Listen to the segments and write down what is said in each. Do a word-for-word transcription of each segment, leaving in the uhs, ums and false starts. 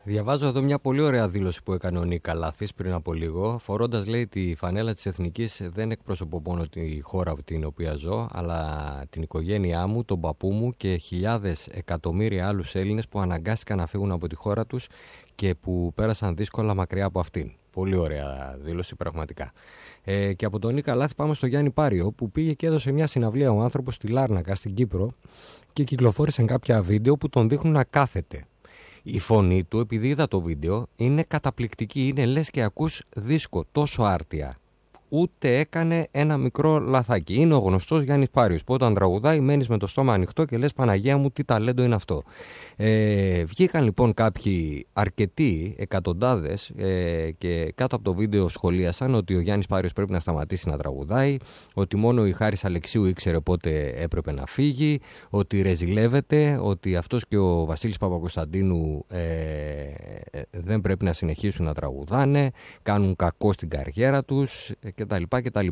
Διαβάζω εδώ μια πολύ ωραία δήλωση που έκανε ο Νίκα Λάθης πριν από λίγο. Φορώντας, λέει, τη φανέλα της Εθνικής, δεν εκπροσωπώ μόνο τη χώρα από την οποία ζω, αλλά την οικογένειά μου, τον παππού μου και χιλιάδες εκατομμύρια άλλους Έλληνες που αναγκάστηκαν να φύγουν από τη χώρα τους και που πέρασαν δύσκολα μακριά από αυτήν. Πολύ ωραία δήλωση, πραγματικά. Ε, και από τον Νίκα Λάθη πάμε στο Γιάννη Πάριο, που πήγε και έδωσε μια συναυλία ο άνθρωπος στη Λάρνακα, στην Κύπρο, και κυκλοφόρησαν κάποια βίντεο που τον δείχνουν να κάθεται. Η φωνή του, επειδή είδα το βίντεο, είναι καταπληκτική. Είναι λες και ακούς δίσκο, τόσο άρτια. Ούτε έκανε ένα μικρό λαθάκι. Είναι ο γνωστός Γιάννης Πάριος, που όταν τραγουδάει μένεις με το στόμα ανοιχτό και λες Παναγία μου, τι ταλέντο είναι αυτό. Ε, βγήκαν λοιπόν κάποιοι, αρκετοί, εκατοντάδες, ε, και κάτω από το βίντεο σχολίασαν ότι ο Γιάννης Πάριος πρέπει να σταματήσει να τραγουδάει, ότι μόνο η Χάρης Αλεξίου ήξερε πότε έπρεπε να φύγει, ότι ρεζιλεύεται, ότι αυτός και ο Βασίλης Παπακοσταντίνου ε, δεν πρέπει να συνεχίσουν να τραγουδάνε, κάνουν κακό στην καριέρα τους κτλ. κτλ.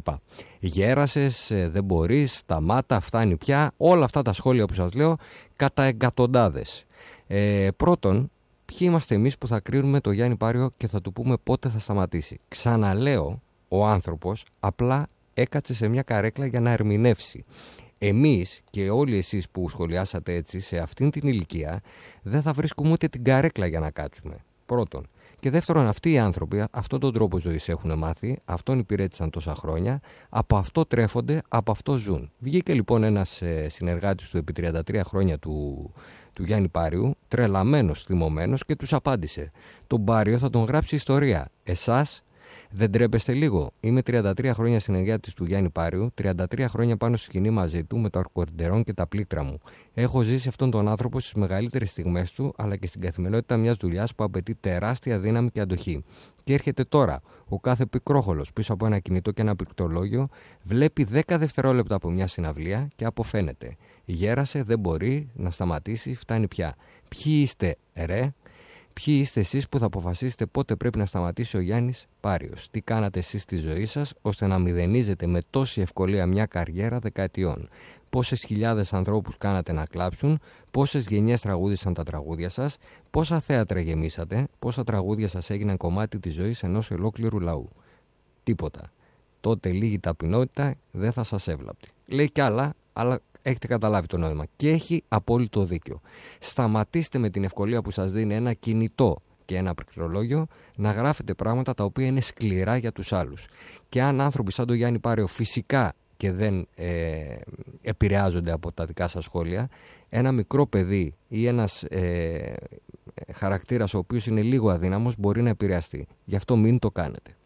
Γέρασες, δεν μπορείς, σταμάτα, φτάνει πια. Όλα αυτά τα σχόλια που σας λέω κατά εκατοντάδες. Ε, πρώτον, ποιοι είμαστε εμείς που θα κρίνουμε το Γιάννη Πάριο και θα του πούμε πότε θα σταματήσει. Ξαναλέω, ο άνθρωπος απλά έκατσε σε μια καρέκλα για να ερμηνεύσει. Εμείς και όλοι εσείς που σχολιάσατε έτσι, σε αυτήν την ηλικία, δεν θα βρίσκουμε ούτε την καρέκλα για να κάτσουμε. Πρώτον. Και δεύτερον, αυτοί οι άνθρωποι αυτόν τον τρόπο ζωής έχουν μάθει, αυτόν υπηρέτησαν τόσα χρόνια, από αυτό τρέφονται, από αυτό ζουν. Βγήκε λοιπόν ένας ε, συνεργάτης του επί τριάντα τρία χρόνια του, του Γιάννη Πάριου, τρελαμένος, θυμωμένος, και τους απάντησε: τον Πάριο θα τον γράψει ιστορία. Εσάς δεν τρέπεστε λίγο? Είμαι τριάντα τρία χρόνια συνεργάτης του Γιάννη Πάριου, τριάντα τρία χρόνια πάνω στη σκηνή μαζί του με το αρκορντερόν και τα πλήκτρα μου. Έχω ζήσει αυτόν τον άνθρωπο στις μεγαλύτερες στιγμές του, αλλά και στην καθημερινότητα μιας δουλειάς που απαιτεί τεράστια δύναμη και αντοχή. Και έρχεται τώρα ο κάθε πικρόχολος πίσω από ένα κινητό και ένα πληκτρολόγιο, βλέπει δέκα δευτερόλεπτα από μια συναυλία και αποφαίνεται. Γέρασε, δεν μπορεί να σταματήσει, φτάνει πια. Ποιοι είστε, ρε? Ποιοι είστε εσείς που θα αποφασίσετε πότε πρέπει να σταματήσει ο Γιάννης Πάριος? Τι κάνατε εσείς στη ζωή σας ώστε να μηδενίζετε με τόση ευκολία μια καριέρα δεκαετιών? Πόσες χιλιάδες ανθρώπους κάνατε να κλάψουν? Πόσες γενιές τραγούδισαν τα τραγούδια σας? Πόσα θέατρα γεμίσατε? Πόσα τραγούδια σας έγιναν κομμάτι της ζωής ενός ολόκληρου λαού? Τίποτα. Τότε λίγη ταπεινότητα δεν θα σας έβλαπτε. Λέει κι άλλα, αλλά έχετε καταλάβει το νόημα. Και έχει απόλυτο δίκιο. Σταματήστε με την ευκολία που σας δίνει ένα κινητό και ένα πληκτρολόγιο να γράφετε πράγματα τα οποία είναι σκληρά για τους άλλους. Και αν άνθρωποι σαν τον Γιάννη Πάριο φυσικά και δεν ε, επηρεάζονται από τα δικά σας σχόλια, ένα μικρό παιδί ή ένας ε, χαρακτήρας ο οποίος είναι λίγο αδύναμος μπορεί να επηρεαστεί. Γι' αυτό μην το κάνετε.